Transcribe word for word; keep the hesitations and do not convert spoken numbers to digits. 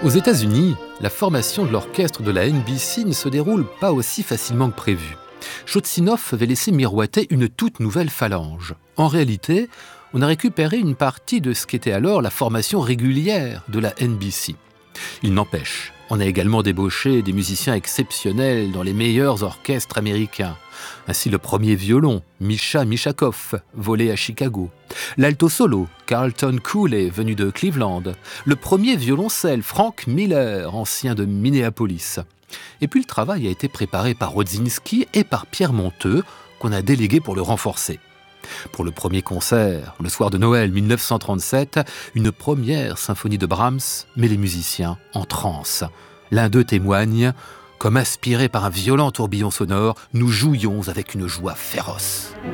Aux États-Unis, la formation de l'orchestre de la N B C ne se déroule pas aussi facilement que prévu. Chotzinov avait laissé miroiter une toute nouvelle phalange. En réalité, on a récupéré une partie de ce qu'était alors la formation régulière de la N B C. Il n'empêche, on a également débauché des musiciens exceptionnels dans les meilleurs orchestres américains. Ainsi le premier violon, Misha Mishakov, volé à Chicago. L'alto solo, Carlton Cooley, venu de Cleveland. Le premier violoncelle, Frank Miller, ancien de Minneapolis. Et puis le travail a été préparé par Rodzinski et par Pierre Monteux, qu'on a délégué pour le renforcer. Pour le premier concert, le soir de Noël mille neuf cent trente-sept, une première symphonie de Brahms met les musiciens en transe. L'un d'eux témoigne « Comme aspirés par un violent tourbillon sonore, nous jouions avec une joie féroce. »